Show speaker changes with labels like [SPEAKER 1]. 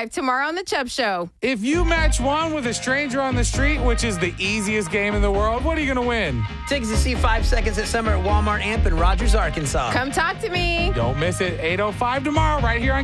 [SPEAKER 1] 8:05 tomorrow on The Chubb Show.
[SPEAKER 2] If you match one with a stranger on the street, which is the easiest game in the world, what are you going to win?
[SPEAKER 3] Tickets to see 5 Seconds at Summer at Walmart Amp in Rogers, Arkansas.
[SPEAKER 1] Come talk to me.
[SPEAKER 2] Don't miss it. 8:05 tomorrow right here on